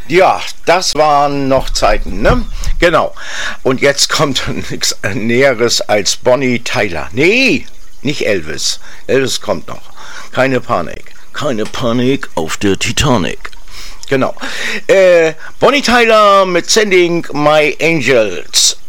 Ja, das waren noch Zeiten, ne? Genau. Und jetzt kommt nichts Näheres als Bonnie Tyler. Nee, nicht Elvis. Elvis kommt noch. Keine Panik. Keine Panik auf der Titanic. Genau. Bonnie Tyler mit Sending My Angels.